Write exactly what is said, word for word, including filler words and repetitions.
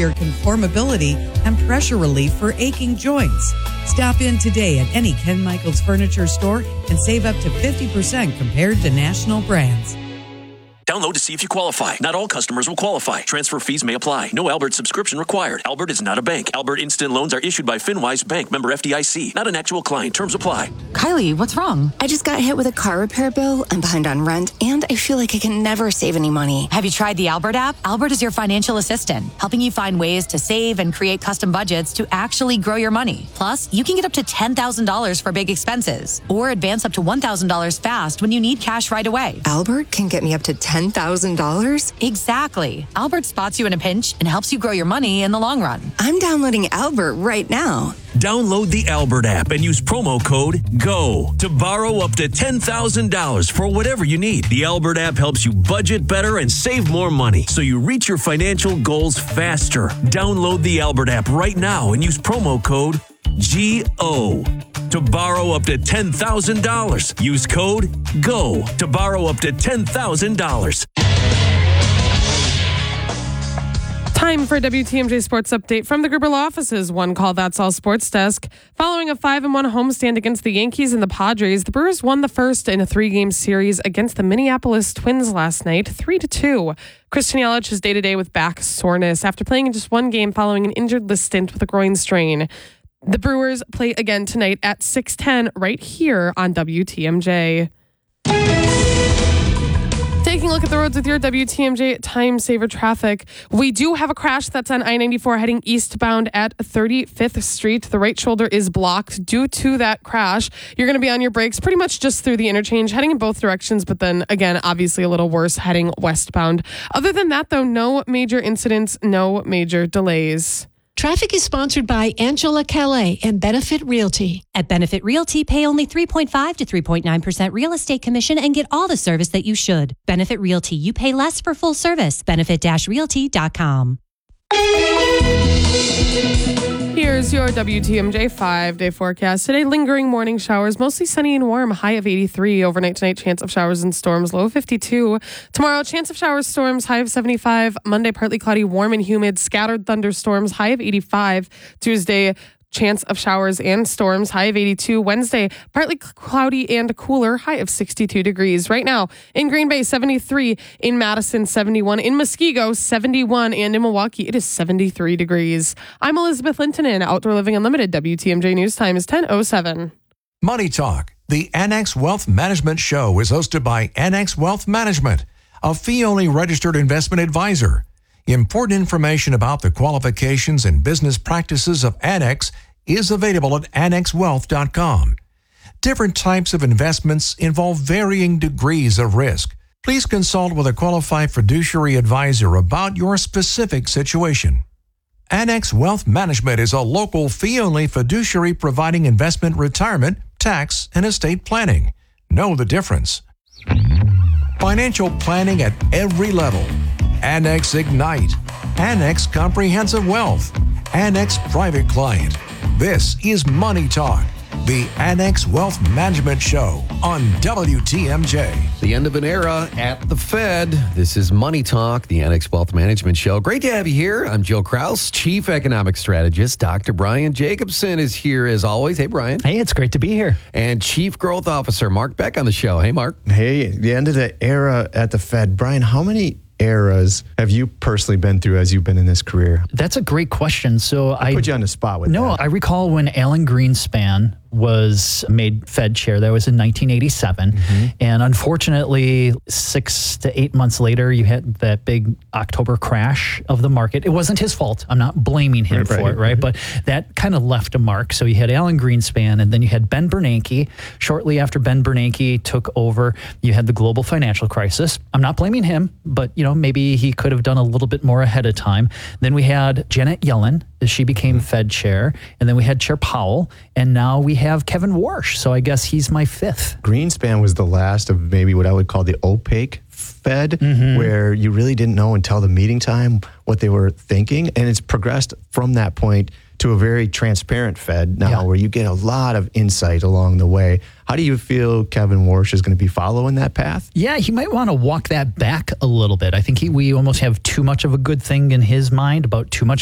superior conformability and pressure relief for aching joints. Stop in today at any Ken Michaels Furniture store and save up to fifty percent compared to national brands. Download to see if you qualify. Not all customers will qualify. Transfer fees may apply. No Albert subscription required. Albert is not a bank. Albert Instant Loans are issued by FinWise Bank, member F D I C. Not an actual client. Terms apply. Kylie, what's wrong? I just got hit with a car repair bill. I'm behind on rent, and I feel like I can never save any money. Have you tried the Albert app? Albert is your financial assistant, helping you find ways to save and create custom budgets to actually grow your money. Plus, you can get up to ten thousand dollars for big expenses, or advance up to one thousand dollars fast when you need cash right away. Albert can get me up to ten thousand dollars? Exactly. Albert spots you in a pinch and helps you grow your money in the long run. I'm downloading Albert right now. Download the Albert app and use promo code GO to borrow up to ten thousand dollars for whatever you need. The Albert app helps you budget better and save more money so you reach your financial goals faster. Download the Albert app right now and use promo code G O to borrow up to ten thousand dollars. Use code GO to borrow up to ten thousand dollars. Time for a W T M J Sports Update from the Gerber Law Office's One Call That's All Sports Desk. Following a five and one homestand against the Yankees and the Padres, the Brewers won the first in a three-game series against the Minneapolis Twins last night, three to two. Christian Yelich is day-to-day with back soreness after playing in just one game following an injured list stint with a groin strain. The Brewers play again tonight at six ten right here on W T M J. Taking a look at the roads with your W T M J Time Saver traffic. We do have a crash that's on I ninety-four heading eastbound at thirty-fifth Street. The right shoulder is blocked due to that crash. You're going to be on your brakes pretty much just through the interchange, heading in both directions, but then again, obviously a little worse heading westbound. Other than that, though, no major incidents, no major delays. Traffic is sponsored by Angela Calais and Benefit Realty. At Benefit Realty, pay only three point five to three point nine percent real estate commission and get all the service that you should. Benefit Realty, you pay less for full service. benefit realty dot com. Here's your W T M J five-day forecast. Today, lingering morning showers, mostly sunny and warm, high of eighty-three. Overnight tonight, chance of showers and storms, low of fifty-two. Tomorrow, chance of showers, storms, high of seventy-five. Monday, partly cloudy, warm and humid, scattered thunderstorms, high of eighty-five. Tuesday, chance of showers and storms, high of eighty-two. Wednesday, partly cloudy and cooler, high of sixty-two degrees. Right now, in Green Bay, seventy-three. In Madison, seventy-one. In Muskego, seventy-one. And in Milwaukee, it is seventy-three degrees. I'm Elizabeth Lintonen, Outdoor Living Unlimited. W T M J News Time is ten oh seven. Money Talk. The Annex Wealth Management Show is hosted by Annex Wealth Management, a fee-only registered investment advisor. Important information about the qualifications and business practices of Annex is available at annex wealth dot com. Different types of investments involve varying degrees of risk. Please consult with a qualified fiduciary advisor about your specific situation. Annex Wealth Management is a local fee-only fiduciary providing investment, retirement, tax, and estate planning. Know the difference. Financial planning at every level. Annex Ignite, Annex Comprehensive Wealth, Annex Private Client. This is Money Talk, the Annex Wealth Management Show on W T M J. The end of an era at the Fed. This is Money Talk, the Annex Wealth Management Show. Great to have you here. I'm Joe Kraus, Chief Economic Strategist. Doctor Brian Jacobson is here as always. Hey, Brian. Hey, it's great to be here. And Chief Growth Officer Mark Beck on the show. Hey, Mark. Hey, the end of the era at the Fed. Brian, how many eras have you personally been through as you've been in this career? That's a great question. So I, I put you on the spot with no, that. I recall when Alan Greenspan was made Fed chair. That was in nineteen eighty-seven. Mm-hmm. And unfortunately, six to eight months later, you had that big October crash of the market. It wasn't his fault. I'm not blaming him right, for right. it, right? Mm-hmm. But that kind of left a mark. So you had Alan Greenspan, and then you had Ben Bernanke. Shortly after Ben Bernanke took over, you had the global financial crisis. I'm not blaming him, but you know, maybe he could have done a little bit more ahead of time. Then we had Janet Yellen. She became mm-hmm. Fed chair. And then we had Chair Powell. And now we have Kevin Warsh. So I guess he's my fifth. Greenspan was the last of maybe what I would call the opaque Fed, mm-hmm. where you really didn't know until the meeting time what they were thinking. And it's progressed from that point to a very transparent Fed now, yeah. where you get a lot of insight along the way. How do you feel Kevin Warsh is going to be following that path? Yeah, he might want to walk that back a little bit. I think he, we almost have too much of a good thing in his mind about too much